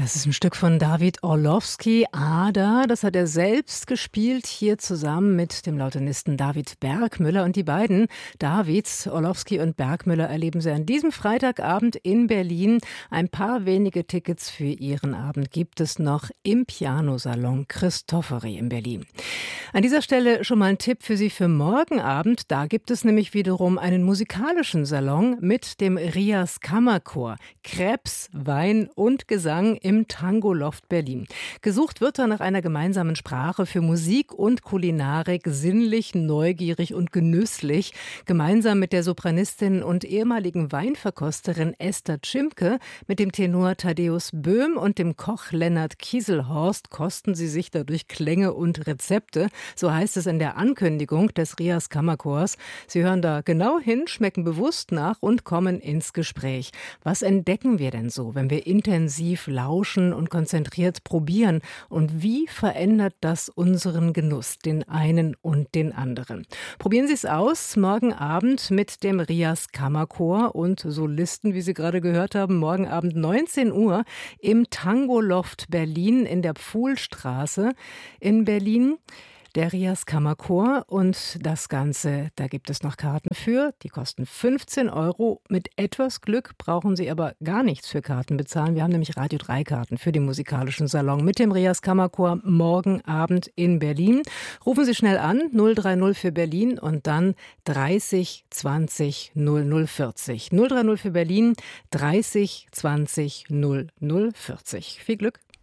Das ist ein Stück von David Orlowski, Ada. Das hat er selbst gespielt, hier zusammen mit dem Lautenisten David Bergmüller. Und die beiden, Davids, Orlowski und Bergmüller, erleben Sie an diesem Freitagabend in Berlin. Ein paar wenige Tickets für Ihren Abend gibt es noch im Pianosalon Christofori in Berlin. An dieser Stelle schon mal ein Tipp für Sie für morgen Abend. Da gibt es nämlich wiederum einen musikalischen Salon mit dem Rias Kammerchor. Krebs, Wein und Gesang im Tango Loft Berlin. Gesucht wird da nach einer gemeinsamen Sprache für Musik und Kulinarik, sinnlich, neugierig und genüsslich. Gemeinsam mit der Sopranistin und ehemaligen Weinverkosterin Esther Tschimke, mit dem Tenor Thaddeus Böhm und dem Koch Lennart Kieselhorst kosten sie sich dadurch Klänge und Rezepte. So heißt es in der Ankündigung des Rias Kammerchors. Sie hören da genau hin, schmecken bewusst nach und kommen ins Gespräch. Was entdecken wir denn so, wenn wir intensiv lauschen und konzentriert probieren? Und wie verändert das unseren Genuss, den einen und den anderen? Probieren Sie es aus, morgen Abend mit dem Rias Kammerchor und Solisten, wie Sie gerade gehört haben, morgen Abend 19 Uhr im Tango Loft Berlin in der Pfuhlstraße in Berlin. Der Rias Kammerchor und das Ganze, da gibt es noch Karten für, die kosten 15 €. Mit etwas Glück brauchen Sie aber gar nichts für Karten bezahlen. Wir haben nämlich Radio 3 Karten für den musikalischen Salon mit dem Rias Kammerchor morgen Abend in Berlin. Rufen Sie schnell an, 030 für Berlin und dann 30 20 0040. 030 für Berlin, 30 20 0040. Viel Glück!